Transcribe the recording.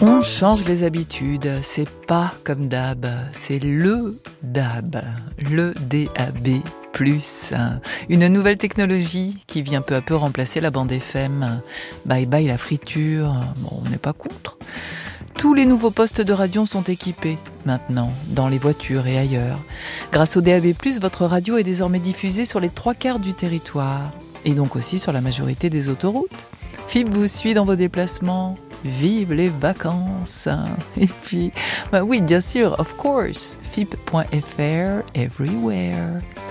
On change les habitudes, c'est pas comme d'hab, c'est le DAB, le DAB+. Une nouvelle technologie qui vient peu à peu remplacer la bande FM. Bye bye la friture, bon, on n'est pas contre. Tous les nouveaux postes de radio sont équipés maintenant, dans les voitures et ailleurs. Grâce au DAB+, votre radio est désormais diffusée sur les 3/4 du territoire, et donc aussi sur la majorité des autoroutes. FIP vous suit dans vos déplacements. Vive les vacances. Et puis, oui, bien sûr, of course, FIP.fr everywhere.